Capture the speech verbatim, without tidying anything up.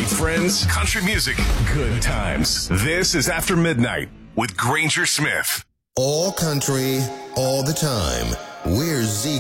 Great friends, country music, good times. This is After Midnight with Granger Smith. All country, all the time. We're Z